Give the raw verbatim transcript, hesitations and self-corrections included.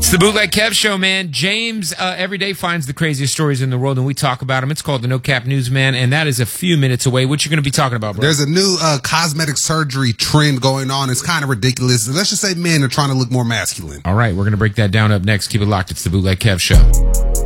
It's the Bootleg Kev Show, man. James uh, every day finds the craziest stories in the world, and we talk about them. It's called the No Cap Newsman, and that is a few minutes away. What you going to be talking about, bro? There's a new uh, cosmetic surgery trend going on. It's kind of ridiculous. Let's just say men are trying to look more masculine. All right, we're going to break that down up next. Keep it locked. It's the Bootleg Kev Show.